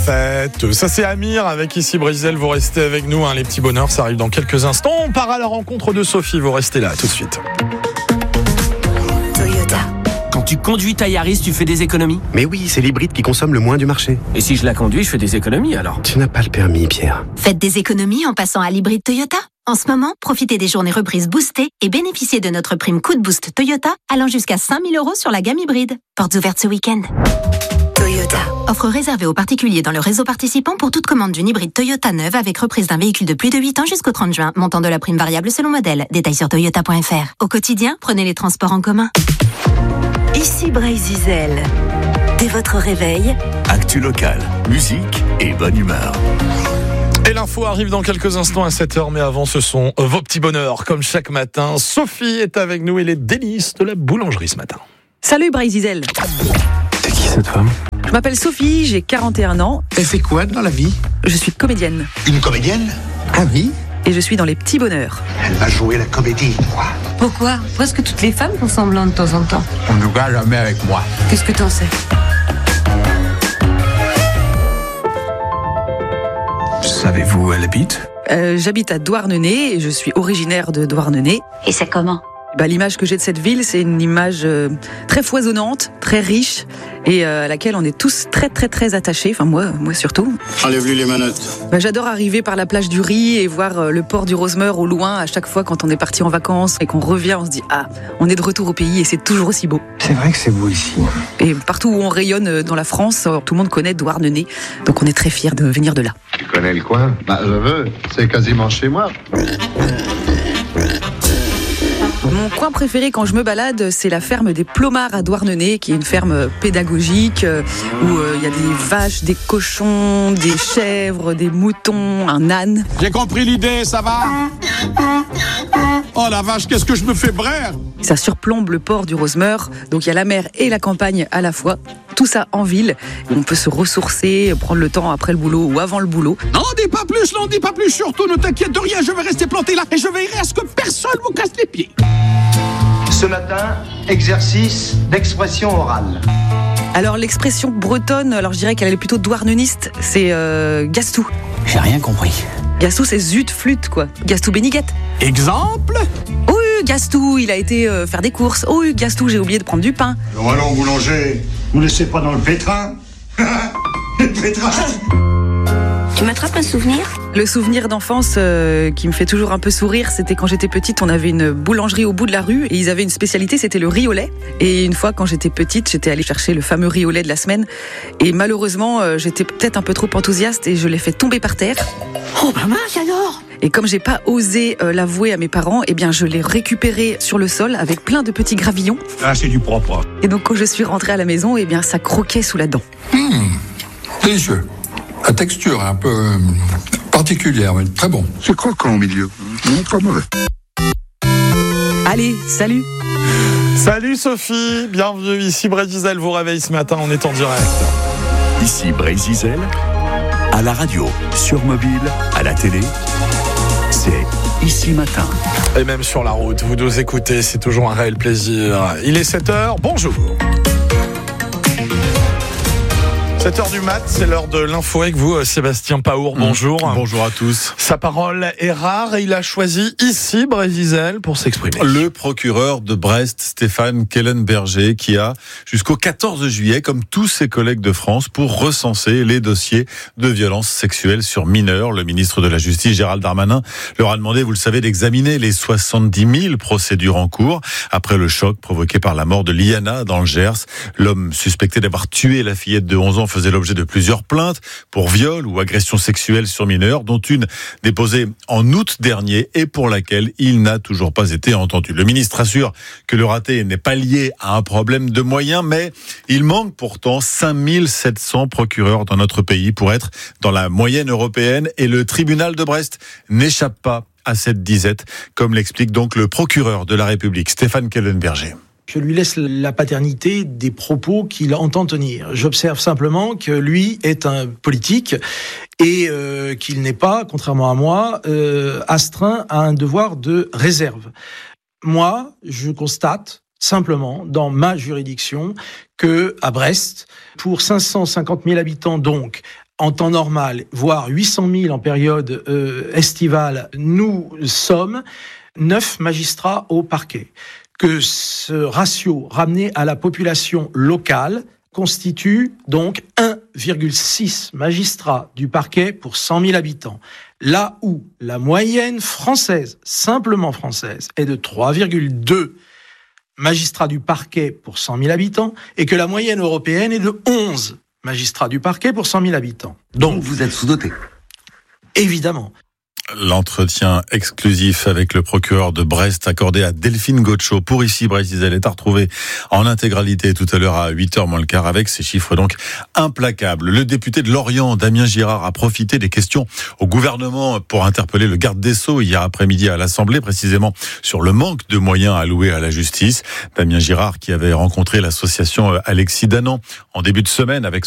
Fête. Ça c'est Amir avec Ici Brésil, vous restez avec nous, les petits bonheurs, ça arrive dans quelques instants. On part à la rencontre de Sophie, vous restez là tout de suite. Toyota. Quand tu conduis ta Yaris, tu fais des économies? Mais oui, c'est l'hybride qui consomme le moins du marché. Et si je la conduis, je fais des économies alors? Tu n'as pas le permis, Pierre. Faites des économies en passant à l'hybride Toyota. En ce moment, profitez des journées reprises boostées et bénéficiez de notre prime coup de boost Toyota allant jusqu'à 5 000 € sur la gamme hybride. Portes ouvertes ce week-end. Toyota. Offre réservée aux particuliers dans le réseau participant pour toute commande d'une hybride Toyota neuve avec reprise d'un véhicule de plus de 8 ans jusqu'au 30 juin. Montant de la prime variable selon modèle. Détails sur toyota.fr. Au quotidien, prenez les transports en commun. Ici Brésil. Dès votre réveil, Actu locale, musique et bonne humeur. Et l'info arrive dans quelques instants à 7h, mais avant ce sont vos petits bonheurs. Comme chaque matin, Sophie est avec nous et les délices de la boulangerie ce matin. Salut Brésil. C'est qui cette femme? Je m'appelle Sophie, j'ai 41 ans. Elle fait quoi dans la vie? Je suis comédienne Une comédienne? Ah oui? et je suis dans les petits bonheurs. Elle va jouer la comédie, toi. Pourquoi? Presque toutes les femmes font semblant de temps en temps. On ne va jamais avec moi. Qu'est-ce que t'en sais? Savez-vous où elle habite? J'habite à Douarnenez et je suis originaire de Douarnenez. Et c'est comment? L'image que j'ai de cette ville, c'est une image très foisonnante, très riche et à laquelle on est tous très très très attachés, enfin moi surtout. Enlève-lui les manottes. J'adore arriver par la plage du Riz et voir le port du Rosemeur au loin à chaque fois quand on est parti en vacances et qu'on revient, on se dit ah, on est de retour au pays et c'est toujours aussi beau. C'est vrai que c'est beau ici. Et partout où on rayonne dans la France, tout le monde connaît Douarnenez, donc on est très fiers de venir de là. Tu connais le coin? Je veux, c'est quasiment chez moi. Mon coin préféré quand je me balade, c'est la ferme des Plomards à Douarnenez, qui est une ferme pédagogique où il y a des vaches, des cochons, des chèvres, des moutons, un âne. J'ai compris l'idée, ça va? Oh la vache, qu'est-ce que je me fais braire? Ça surplombe le port du Rosemeur, donc il y a la mer et la campagne à la fois. Tout ça en ville, on peut se ressourcer, prendre le temps après le boulot ou avant le boulot. N'en dis pas plus, surtout ne t'inquiète de rien, je vais rester planté là et je veillerai à ce que personne vous casse les pieds. Ce matin, exercice d'expression orale. Alors l'expression bretonne, alors je dirais qu'elle est plutôt douarneniste, c'est gastou. J'ai rien compris. Gastou, c'est zut flûte quoi. Gastou Béniguette. Exemple? Oh Gastou, il a été faire des courses. Oh Gastou, j'ai oublié de prendre du pain. Allons boulanger, vous laissez pas dans le pétrin? Le pétrin? Tu m'attrapes un souvenir? Le souvenir d'enfance qui me fait toujours un peu sourire, c'était quand j'étais petite, on avait une boulangerie au bout de la rue et ils avaient une spécialité, c'était le riz au lait. Et une fois, quand j'étais petite, j'étais allée chercher le fameux riz au lait de la semaine. Et malheureusement, j'étais peut-être un peu trop enthousiaste et je l'ai fait tomber par terre. Oh bah mince alors! Et comme j'ai pas osé l'avouer à mes parents, eh bien je l'ai récupéré sur le sol avec plein de petits gravillons. Ah, c'est du propre. Et donc quand je suis rentrée à la maison, eh bien ça croquait sous la dent. Délicieux. La texture est un peu particulière, mais très bon. C'est croquant au milieu. Non, pas mauvais. Allez, salut! Salut Sophie, bienvenue ici Brésil vous réveille ce matin, on est en direct. Ici Brésil, à la radio, sur mobile, à la télé, c'est Ici Matin. Et même sur la route, vous nous écoutez, c'est toujours un réel plaisir. Il est 7h, bonjour. 7h du mat, c'est l'heure de l'info avec vous, Sébastien Paour, bonjour. Bonjour à tous. Sa parole est rare et il a choisi ici Brésil pour s'exprimer. Le procureur de Brest, Stéphane Kellenberger, qui a jusqu'au 14 juillet, comme tous ses collègues de France, pour recenser les dossiers de violences sexuelles sur mineurs. Le ministre de la Justice, Gérald Darmanin, leur a demandé, vous le savez, d'examiner les 70 000 procédures en cours après le choc provoqué par la mort de Liana dans le Gers. L'homme suspecté d'avoir tué la fillette de 11 ans faisait l'objet de plusieurs plaintes pour viol ou agression sexuelle sur mineurs, dont une déposée en août dernier et pour laquelle il n'a toujours pas été entendu. Le ministre assure que le raté n'est pas lié à un problème de moyens, mais il manque pourtant 5700 procureurs dans notre pays pour être dans la moyenne européenne et le tribunal de Brest n'échappe pas à cette disette, comme l'explique donc le procureur de la République, Stéphane Kellenberger. Je lui laisse la paternité des propos qu'il entend tenir. J'observe simplement que lui est un politique et qu'il n'est pas, contrairement à moi, astreint à un devoir de réserve. Moi, je constate simplement dans ma juridiction que à Brest, pour 550 000 habitants donc, en temps normal, voire 800 000 en période estivale, nous sommes 9 magistrats au parquet. Que ce ratio ramené à la population locale constitue donc 1,6 magistrats du parquet pour 100 000 habitants. Là où la moyenne française, simplement française, est de 3,2 magistrats du parquet pour 100 000 habitants et que la moyenne européenne est de 11 magistrats du parquet pour 100 000 habitants. Donc vous êtes sous-doté. Évidemment. L'entretien exclusif avec le procureur de Brest accordé à Delphine Gaucho pour Ici Brésil est à retrouver en intégralité tout à l'heure à 8h moins le quart avec ces chiffres donc implacables. Le député de Lorient, Damien Girard, a profité des questions au gouvernement pour interpeller le garde des Sceaux hier après-midi à l'Assemblée, précisément sur le manque de moyens alloués à la justice. Damien Girard qui avait rencontré l'association Alexis Danan en début de semaine avec